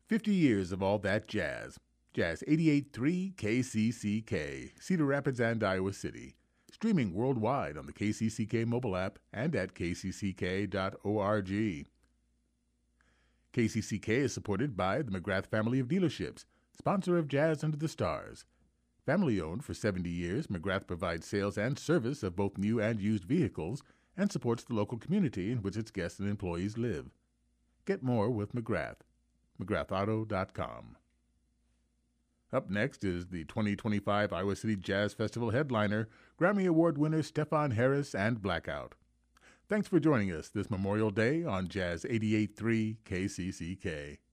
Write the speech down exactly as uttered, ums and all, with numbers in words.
fifty years of all that jazz. Jazz eighty-eight point three K C C K, Cedar Rapids and Iowa City. Streaming worldwide on the K C C K mobile app and at k c c k dot org. K C C K is supported by the McGrath family of dealerships, sponsor of Jazz Under the Stars. Family-owned for seventy years, McGrath provides sales and service of both new and used vehicles and supports the local community in which its guests and employees live. Get more with McGrath. mcgrath auto dot com. Up next is the twenty twenty-five Iowa City Jazz Festival headliner, Grammy Award winner Stefon Harris and Blackout. Thanks for joining us this Memorial Day on Jazz eighty-eight point three K C C K.